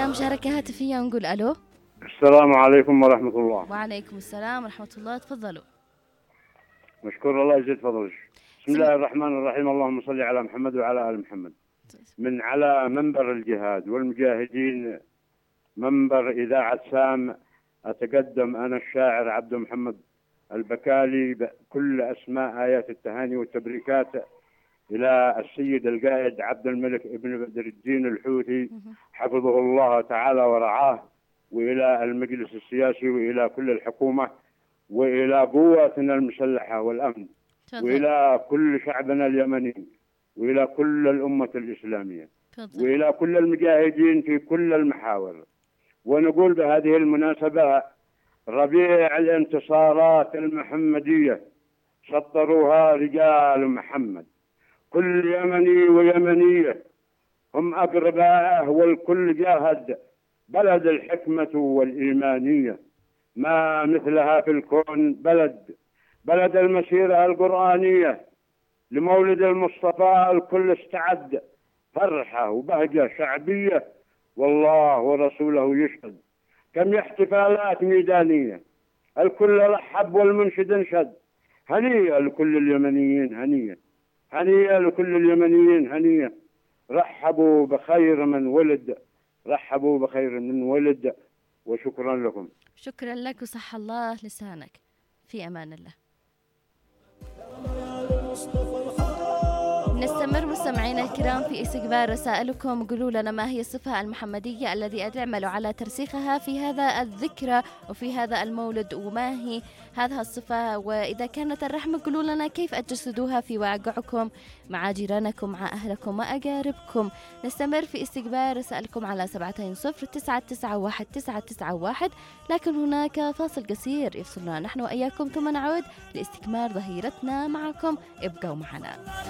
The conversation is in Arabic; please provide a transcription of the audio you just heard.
معنا مشاركة هاتفية ونقول ألو. السلام عليكم ورحمة الله. وعليكم السلام ورحمة الله، تفضلوا. مشكور، الله يزيد فضلك. بسم الله الرحمن الرحيم، اللهم صل على محمد وعلى آل محمد. من على منبر الجهاد والمجاهدين، منبر إذاعة سام، أتقدم أنا الشاعر عبد محمد البكالي بكل أسماء آيات التهاني والتبريكات إلى السيد القائد عبد الملك ابن بدر الدين الحوثي حفظه الله تعالى ورعاه، وإلى المجلس السياسي، وإلى كل الحكومة، وإلى قواتنا المسلحة والأمن، وإلى كل شعبنا اليمني، وإلى كل الأمة الإسلامية، وإلى كل المجاهدين في كل المحاور. ونقول بهذه المناسبة: ربيع الانتصارات المحمدية سطروها رجال محمد، كل يمني ويمنية هم أقربائه، والكل جاهد، بلد الحكمة والإيمانية، ما مثلها في الكون بلد المسيرة القرآنية، لمولد المصطفى الكل استعد، فرحة وبهجة شعبية، والله ورسوله يشهد، كم احتفالات ميدانية، الكل رحب والمنشد انشد، هنيئة لكل اليمنيين، هنيئة لكل اليمنيين، هنيئة، رحبوا بخير من ولد، رحبوا بخير من ولد، وشكرا لكم. شكرا لك وصح الله لسانك، في أمان الله. نستمر مستمعينا الكرام في استقبال رسائلكم. قولوا لنا ما هي الصفة المحمدية الذي أتعمل على ترسيخها في هذا الذكرى وفي هذا المولد، وما هي هذه الصفة، وإذا كانت الرحمة قولوا لنا كيف أتجسدوها في واقعكم مع جيرانكم، مع أهلكم وأقاربكم. نستمر في استقبال رسائلكم على 720-991-991، لكن هناك فاصل قصير يفصلنا نحن وإياكم، ثم نعود لاستكمال ظهيرتنا معكم. ابقوا معنا.